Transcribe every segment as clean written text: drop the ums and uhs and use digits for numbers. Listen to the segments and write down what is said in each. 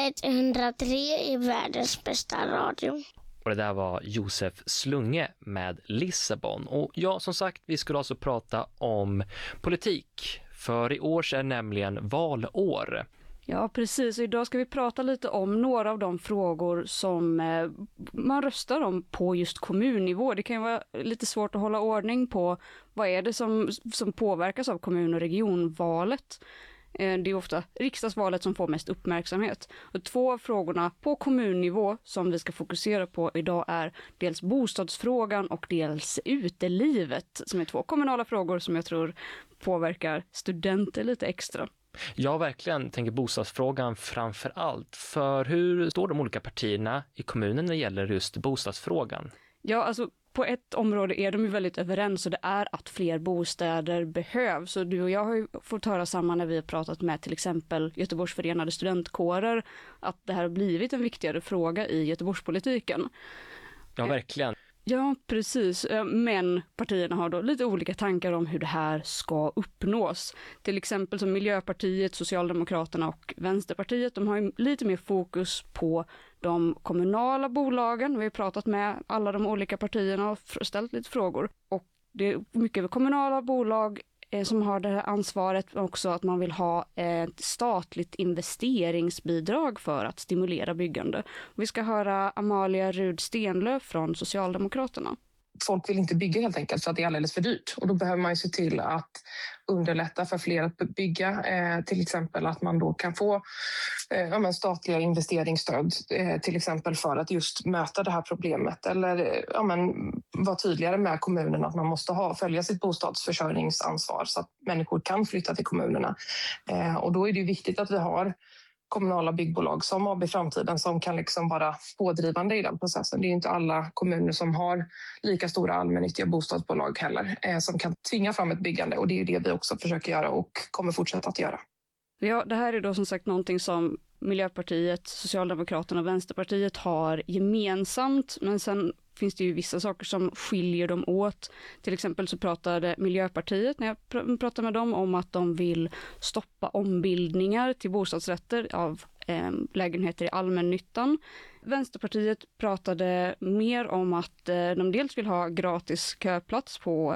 103 är världens bästa radio. Och det där var Josef Slunge med Lissabon. Och ja, som sagt, vi skulle alltså prata om politik. För i år är nämligen valår. Ja, precis. Idag ska vi prata lite om några av de frågor som man röstar om på just kommunnivå. Det kan ju vara lite svårt att hålla ordning på vad är det som påverkas av kommun- och regionvalet. Det är ofta riksdagsvalet som får mest uppmärksamhet. Och 2 av frågorna på kommunnivå som vi ska fokusera på idag är dels bostadsfrågan och dels utelivet, som är 2 kommunala frågor som jag tror påverkar studenter lite extra. Jag verkligen tänker bostadsfrågan framför allt. För hur står de olika partierna i kommunen när det gäller just bostadsfrågan? Ja, alltså på ett område är de ju väldigt överens och det är att fler bostäder behövs. Så du och jag har ju fått höra samma när vi har pratat med till exempel Göteborgs förenade studentkårer att det här har blivit en viktigare fråga i Göteborgspolitiken. Ja, verkligen. Ja, precis. Men partierna har då lite olika tankar om hur det här ska uppnås. Till exempel som Miljöpartiet, Socialdemokraterna och Vänsterpartiet. De har ju lite mer fokus på de kommunala bolagen. Vi har pratat med alla de olika partierna och ställt lite frågor. Och det är mycket kommunala bolag som har det här ansvaret också att man vill ha ett statligt investeringsbidrag för att stimulera byggande. Vi ska höra Amalia Rud-Stenlöf från Socialdemokraterna. Folk vill inte bygga helt enkelt för att det är alldeles för dyrt. Och då behöver man ju se till att underlätta för fler att bygga. Till exempel att man då kan få statliga investeringsstöd till exempel för att just möta det här problemet. Eller vara tydligare med kommunen att man måste följa sitt bostadsförsörjningsansvar så att människor kan flytta till kommunerna. Och då är det ju viktigt att vi har kommunala byggbolag som AB Framtiden som kan liksom vara pådrivande i den processen. Det är inte alla kommuner som har lika stora allmännyttiga bostadsbolag heller som kan tvinga fram ett byggande och det är ju det vi också försöker göra och kommer fortsätta att göra. Ja, det här är då som sagt någonting som Miljöpartiet, Socialdemokraterna och Vänsterpartiet har gemensamt, men sen finns det ju vissa saker som skiljer dem åt. Till exempel så pratade Miljöpartiet, när jag pratade med dem, om att de vill stoppa ombildningar till bostadsrätter av lägenheter i allmännyttan. Vänsterpartiet pratade mer om att de dels vill ha gratis köplats på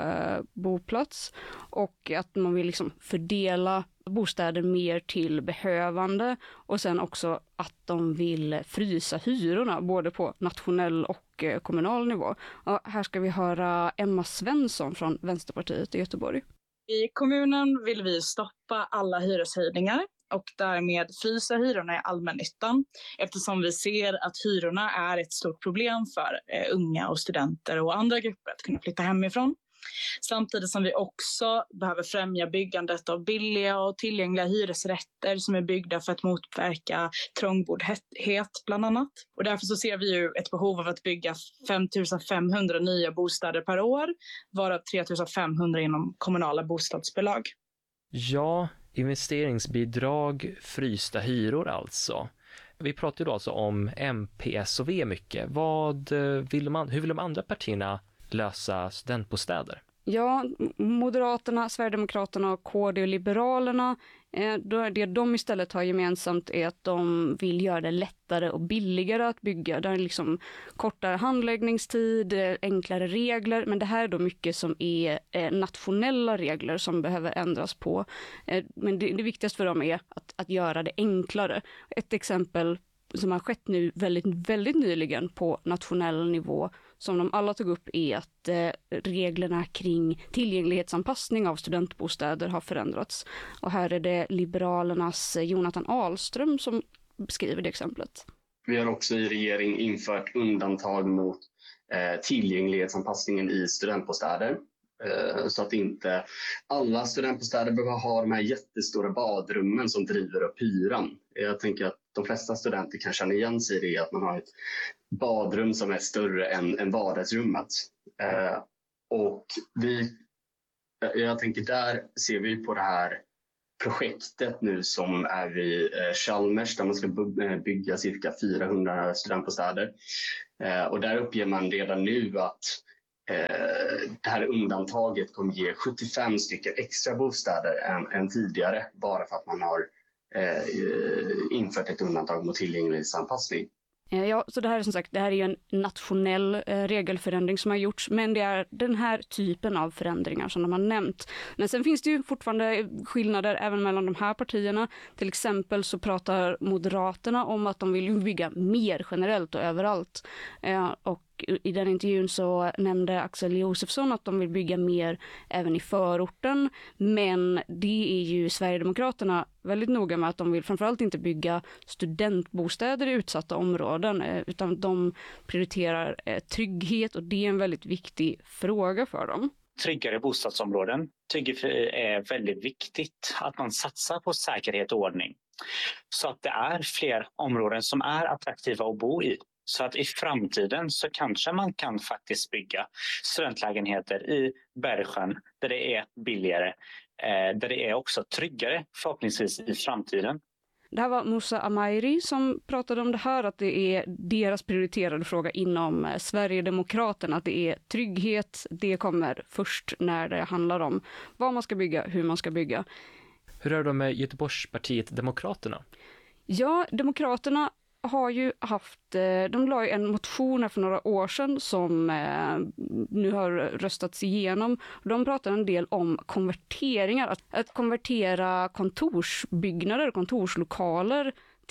boplats och att man vill liksom fördela bostäder mer till behövande och sen också att de vill frysa hyrorna både på nationell och kommunal nivå. Och här ska vi höra Emma Svensson från Vänsterpartiet i Göteborg. I kommunen vill vi stoppa alla hyreshöjningar och därmed frysa hyrorna i allmännyttan eftersom vi ser att hyrorna är ett stort problem för unga och studenter och andra grupper att kunna flytta hemifrån. Samtidigt som vi också behöver främja byggandet av billiga och tillgängliga hyresrätter som är byggda för att motverka trångboddhet bland annat. Och därför så ser vi ju ett behov av att bygga 5 500 nya bostäder per år, varav 3 500 inom kommunala bostadsbolag. Ja, investeringsbidrag, frysta hyror alltså. Vi pratar ju då alltså om MP, S och V mycket. Hur vill de andra partierna lösa studentbostäder? Ja, Moderaterna, Sverigedemokraterna och KD och Liberalerna, det de istället har gemensamt är att de vill göra det lättare och billigare att bygga. Det är liksom kortare handläggningstid, enklare regler, men det här är då mycket som är nationella regler som behöver ändras på. Men det viktigaste för dem är att göra det enklare. Ett exempel som har skett nu väldigt, väldigt nyligen på nationell nivå som de alla tog upp är att reglerna kring tillgänglighetsanpassning av studentbostäder har förändrats. Och här är det Liberalernas Jonathan Ahlström som beskriver det exemplet. Vi har också i regering infört undantag mot tillgänglighetsanpassningen i studentbostäder. Så att inte alla studentbostäder behöver ha de här jättestora badrummen som driver upp hyran. Jag tänker att de flesta studenter kan känna igen sig i det, att man har ett badrum som är större än vardagsrummet. Och jag tänker där ser vi på det här projektet nu som är vid Chalmers där man ska bygga cirka 400 studentbostäder. Och där uppger man redan nu att det här undantaget kommer ge 75 stycken extra bostäder än tidigare bara för att man har infört ett undantag mot tillgänglighetsanpassning. Ja, så det här är som sagt, det här är ju en nationell regelförändring som har gjorts, men det är den här typen av förändringar som de har nämnt. Men sen finns det ju fortfarande skillnader även mellan de här partierna. Till exempel så pratar Moderaterna om att de vill bygga mer generellt och överallt. Och i den intervjun så nämnde Axel Josefsson att de vill bygga mer även i förorten, men det är ju Sverigedemokraterna väldigt noga med att de vill framförallt inte bygga studentbostäder i utsatta områden, utan de prioriterar trygghet, och det är en väldigt viktig fråga för dem. Tryggare bostadsområden tycker vi är väldigt viktigt, att man satsar på säkerhet och ordning så att det är fler områden som är attraktiva att bo i. Så att i framtiden så kanske man kan faktiskt bygga studentlägenheter i Bergsjön där det är billigare, där det är också tryggare förhoppningsvis i framtiden. Det här var Moussa Amairi som pratade om det här, att det är deras prioriterade fråga inom Sverigedemokraterna, att det är trygghet, det kommer först när det handlar om vad man ska bygga, hur man ska bygga. Hur är det med Göteborgspartiet Demokraterna? Ja, Demokraterna har ju haft, de la ju en motion för några år sedan som nu har röstats igenom. De pratar en del om konverteringar, att konvertera kontorsbyggnader, kontorslokaler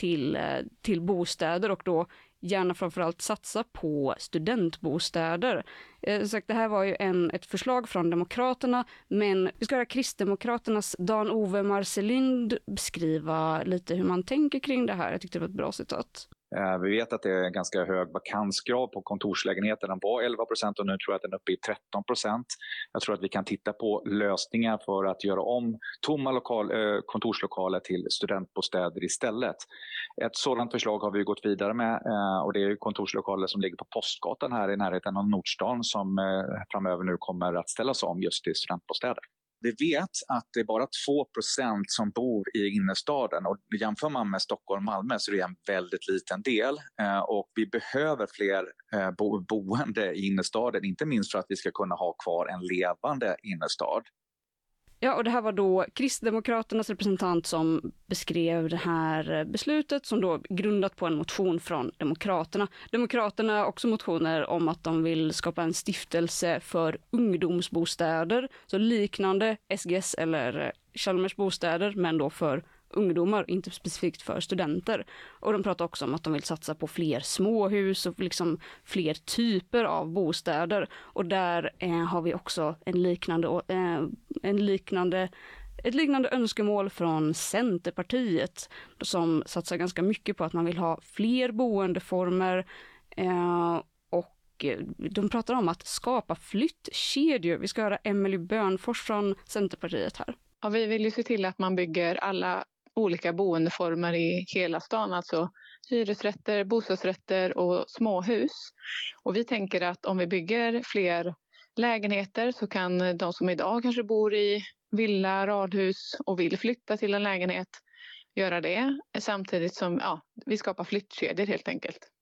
till bostäder, och då gärna framförallt satsa på studentbostäder. Så det här var ju ett förslag från Demokraterna, men vi ska höra Kristdemokraternas Dan-Ove Marcelind beskriva lite hur man tänker kring det här. Jag tyckte det var ett bra citat. Vi vet att det är en ganska hög vakansgrad på kontorslägenheter. Den var 11% och nu tror jag att den är uppe i 13%. Jag tror att vi kan titta på lösningar för att göra om tomma kontorslokaler till studentbostäder istället. Ett sådant förslag har vi gått vidare med, och det är kontorslokaler som ligger på Postgatan här i närheten av Nordstan som framöver nu kommer att ställas om just till studentbostäder. Vi vet att det är bara 2% som bor i innerstaden, och jämför man med Stockholm och Malmö så är det en väldigt liten del, och vi behöver fler boende i innerstaden, inte minst för att vi ska kunna ha kvar en levande innerstad. Ja, och det här var då Kristdemokraternas representant som beskrev det här beslutet som då grundat på en motion från Demokraterna. Demokraterna har också motioner om att de vill skapa en stiftelse för ungdomsbostäder, så liknande SGS eller Chalmers bostäder, men då för ungdomar, inte specifikt för studenter. Och de pratar också om att de vill satsa på fler småhus och liksom fler typer av bostäder. Och där har vi också ett liknande önskemål från Centerpartiet som satsar ganska mycket på att man vill ha fler boendeformer, och de pratar om att skapa flyttkedjor. Vi ska höra Emily Börnfors från Centerpartiet här. Ja, vi vill ju se till att man bygger alla olika boendeformer i hela stan, alltså hyresrätter, bostadsrätter och småhus. Och vi tänker att om vi bygger fler lägenheter så kan de som idag kanske bor i villa, radhus och vill flytta till en lägenhet göra det, samtidigt som vi skapar flyttkedjor helt enkelt.